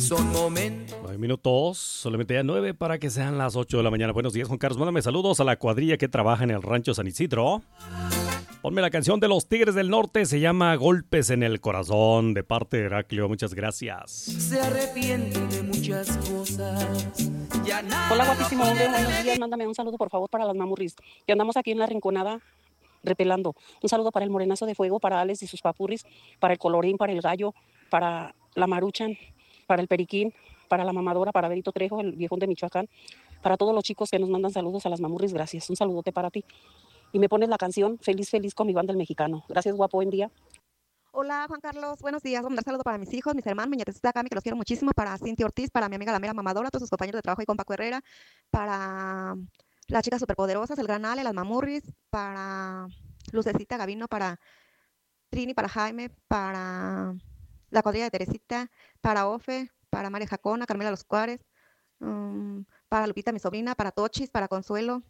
Son momentos. 9 minutos, solamente ya 9 para que sean las 8 de la mañana. Buenos días, Juan Carlos. Mándame saludos a la cuadrilla que trabaja en el rancho San Isidro. Ponme la canción de los Tigres del Norte, se llama Golpes en el Corazón, de parte de Heraclio. Muchas gracias. Se arrepiente de muchas cosas. Ya nada. Hola, guapísimo hombre, buenos días. Mándame un saludo, por favor, para las mamurris, que andamos aquí en la Rinconada repelando. Un saludo para el Morenazo de Fuego, para Alex y sus papurris, para el Colorín, para el Gallo, para la Maruchan, para el Periquín, para la Mamadora, para Berito Trejo, el viejón de Michoacán, para todos los chicos que nos mandan saludos a las mamurris. Gracias. Un saludote para ti. Y me pones la canción Feliz, Feliz con mi banda El Mexicano. Gracias, guapo, buen día. Hola, Juan Carlos, buenos días. Voy a mandar saludo para mis hijos, mis hermanos, mi nietecita Cami, que los quiero muchísimo, para Cintia Ortiz, para mi amiga la mera mamadora, todos sus compañeros de trabajo y con Paco Herrera, para las chicas superpoderosas, el Gran Ale, las mamurris, para Lucecita Gavino, para Trini, para Jaime, para la cuadrilla de Teresita, para Ofe, para María Jacona, Carmela Los Cuares, para Lupita, mi sobrina, para Tochis, para Consuelo,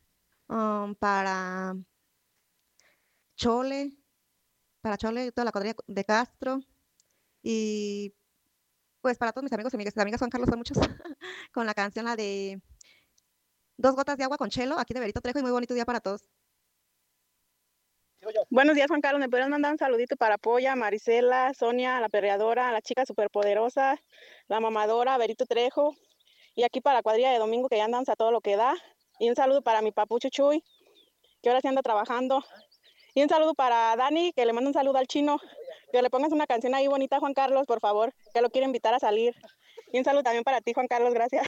para Chole, toda la cuadrilla de Castro, y pues para todos mis amigos y amigas Juan Carlos, son muchos, con la canción, la de Dos gotas de agua con Chelo, aquí de Berito Trejo, y muy bonito día para todos. Buenos días, Juan Carlos. ¿Me podrías mandar un saludito para Polla, Marisela, Sonia, la perreadora, la chica superpoderosa, la mamadora, Berito Trejo, y aquí para la cuadrilla de Domingo, que ya andan a todo lo que da? Y un saludo para mi papucho Chuy, que ahora sí anda trabajando. Y un saludo para Dani, que le mando un saludo al chino. Que le pongas una canción ahí bonita, Juan Carlos, por favor, que lo quiero invitar a salir. Y un saludo también para ti, Juan Carlos, gracias.